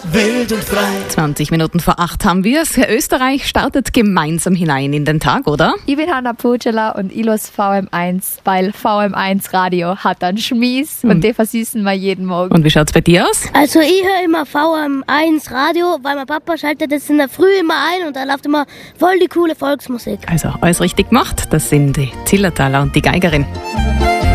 wild und frei. 20 Minuten vor 8 haben wir es. Österreich startet gemeinsam hinein in den Tag, oder? Ich bin Hanna Putschela und ich los VM1, weil VM1 Radio hat einen Schmies und die versüßen wir jeden Morgen. Und wie schaut's bei dir aus? Also ich höre immer VM1 Radio, weil mein Papa schaltet das in der Früh immer ein und da läuft immer voll die coole Volksmusik. Also alles richtig gemacht. Das sind die Zillertaler und die Geigerin.